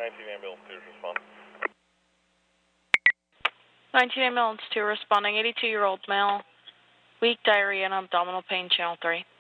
19 ambulance 2 is responding. 19 ambulance 2 responding, 82-year-old male, weak diarrhea and abdominal pain, channel 3.